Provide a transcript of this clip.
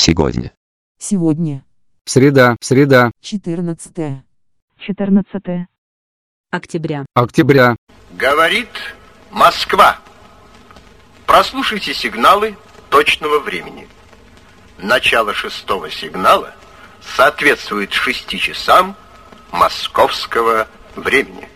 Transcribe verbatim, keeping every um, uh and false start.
Сегодня. Сегодня. Среда, среда. четырнадцатое. четырнадцатое октября. Октября. Говорит Москва. Прослушайте сигналы точного времени. Начало шестого сигнала соответствует шести часам московского времени.